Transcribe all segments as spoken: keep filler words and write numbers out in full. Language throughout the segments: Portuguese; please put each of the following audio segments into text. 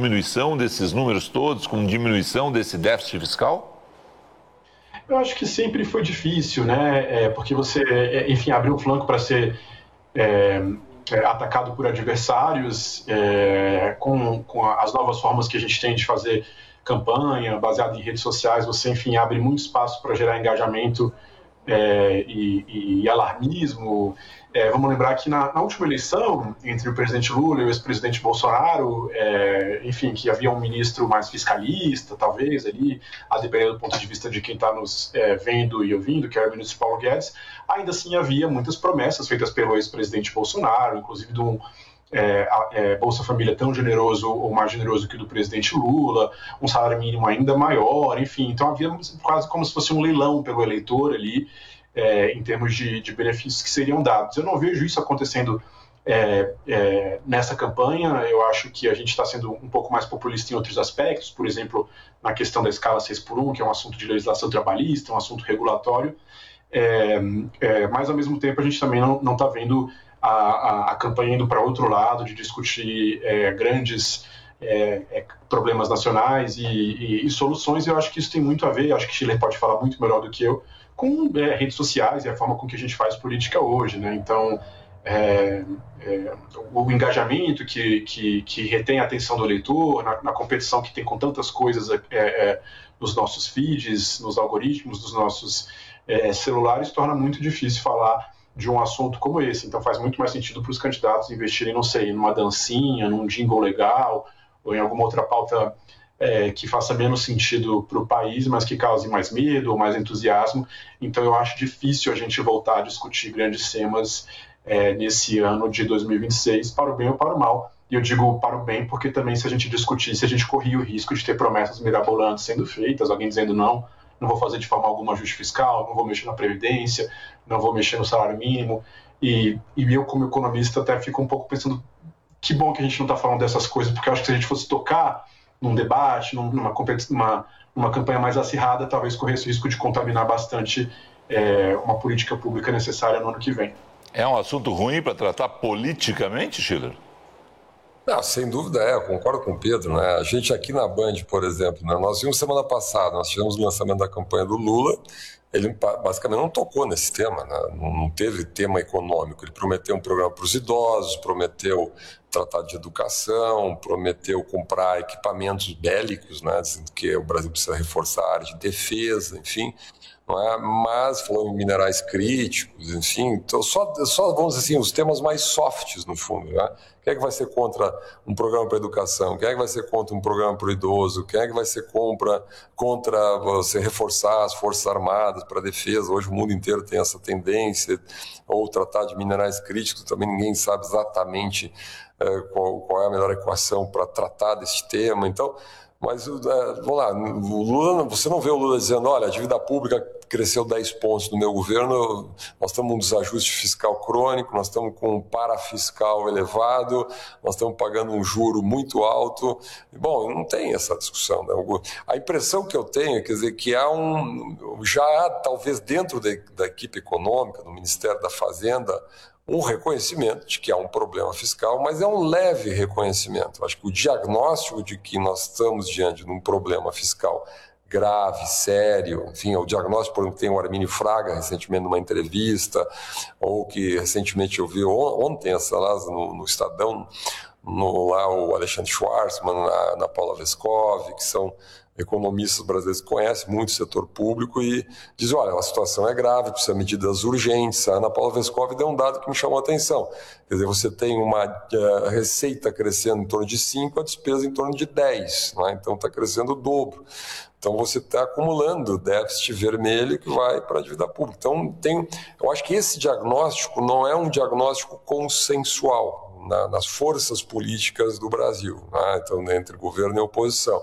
diminuição desses números todos, com diminuição desse déficit fiscal? Eu acho que sempre foi difícil, né? É, porque você, enfim, abriu um flanco para ser é, é, atacado por adversários, é, com, com as novas formas que a gente tem de fazer campanha, baseada em redes sociais, você, enfim, abre muito espaço para gerar engajamento é, e, e alarmismo. É, vamos lembrar que na, na última eleição, entre o presidente Lula e o ex-presidente Bolsonaro, é, enfim, que havia um ministro mais fiscalista, talvez, ali, a depender do ponto de vista de quem está nos é, vendo e ouvindo, que era o ministro Paulo Guedes, ainda assim havia muitas promessas feitas pelo ex-presidente Bolsonaro, inclusive de um É, é, Bolsa Família tão generoso ou mais generoso que o do presidente Lula, um salário mínimo ainda maior, enfim. Então havia quase como se fosse um leilão pelo eleitor ali, é, em termos de, de benefícios que seriam dados. Eu não vejo isso acontecendo é, é, nessa campanha. Eu acho que a gente está sendo um pouco mais populista em outros aspectos, por exemplo, na questão da escala seis por um, que é um assunto de legislação trabalhista, um assunto regulatório, é, é, mas ao mesmo tempo a gente também não está vendo A, a, a campanha indo para outro lado, de discutir é, grandes é, é, problemas nacionais e, e, e soluções. Eu acho que isso tem muito a ver, acho que Schiller pode falar muito melhor do que eu, com é, redes sociais e a forma com que a gente faz política hoje, né? Então, é, é, o engajamento que, que, que retém a atenção do eleitor, na, na competição que tem com tantas coisas é, é, nos nossos feeds, nos algoritmos dos nossos é, celulares, torna muito difícil falar de um assunto como esse. Então faz muito mais sentido para os candidatos investirem, não sei, numa dancinha, num jingle legal, ou em alguma outra pauta é, que faça menos sentido para o país, mas que cause mais medo ou mais entusiasmo. Então eu acho difícil a gente voltar a discutir grandes temas é, nesse ano de dois mil e vinte e seis, para o bem ou para o mal. E eu digo para o bem porque também, se a gente discutisse, a gente corria o risco de ter promessas mirabolantes sendo feitas, alguém dizendo não, não vou fazer de forma alguma ajuste fiscal, não vou mexer na Previdência, não vou mexer no salário mínimo. E, e eu, como economista, até fico um pouco pensando que bom que a gente não está falando dessas coisas, porque eu acho que se a gente fosse tocar num debate, numa, numa, numa campanha mais acirrada, talvez corresse o risco de contaminar bastante é, uma política pública necessária no ano que vem. É um assunto ruim para tratar politicamente, Schiller? Não, sem dúvida é, eu concordo com o Pedro, né? A gente aqui na Band, por exemplo, né? Nós vimos semana passada, nós tivemos o lançamento da campanha do Lula, ele basicamente não tocou nesse tema, né? Não teve tema econômico, ele prometeu um programa para os idosos, prometeu tratado de educação, prometeu comprar equipamentos bélicos, né? Dizendo que o Brasil precisa reforçar a área de defesa, enfim, não é? Mas falou em minerais críticos, enfim, então só, só vamos dizer assim, os temas mais softs no fundo, né? Quem é que vai ser contra um programa para a educação? Quem é que vai ser contra um programa para o idoso? Quem é que vai ser contra, contra você reforçar as Forças Armadas para a defesa? Hoje o mundo inteiro tem essa tendência, ou tratar de minerais críticos, também ninguém sabe exatamente é, qual, qual é a melhor equação para tratar desse tema. Então, mas, vamos lá, o Lula, você não vê o Lula dizendo, olha, a dívida pública cresceu dez pontos no meu governo, nós estamos com um desajuste fiscal crônico, nós estamos com um parafiscal elevado, nós estamos pagando um juro muito alto. Bom, não tem essa discussão, né? A impressão que eu tenho, quer dizer, que há um, já há, talvez dentro de, da equipe econômica, do Ministério da Fazenda, um reconhecimento de que há um problema fiscal, mas é um leve reconhecimento. Acho que o diagnóstico de que nós estamos diante de um problema fiscal grave, sério, enfim, é o diagnóstico, por exemplo, que tem o Armínio Fraga recentemente numa entrevista, ou que recentemente eu vi ontem, essa lá no, no Estadão, no, lá o Alexandre Schwarzman, na, na Paula Vescov, que são economistas brasileiros que conhecem muito o setor público e dizem, olha, a situação é grave, precisa de medidas urgentes. A Ana Paula Vescov deu um dado que me chamou a atenção. Quer dizer, você tem uma uh, receita crescendo em torno de cinco, a despesa em torno de dez, né? Então está crescendo o dobro. Então você está acumulando déficit vermelho que vai para a dívida pública. Então tem, eu acho que esse diagnóstico não é um diagnóstico consensual na, nas forças políticas do Brasil, né? Então entre governo e oposição.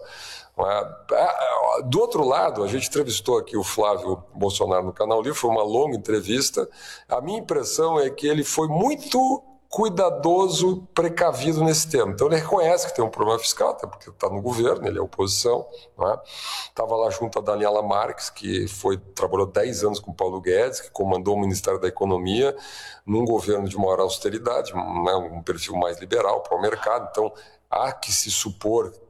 Do outro lado, a gente entrevistou aqui o Flávio Bolsonaro no Canal Livre, foi uma longa entrevista. A minha impressão é que ele foi muito cuidadoso, precavido nesse tema. Então ele reconhece que tem um problema fiscal, até porque está no governo, ele é oposição. Estava lá junto a Daniela Marques, que foi, trabalhou dez anos com o Paulo Guedes, que comandou o Ministério da Economia, num governo de maior austeridade, né, um perfil mais liberal para o mercado. Então há que se supor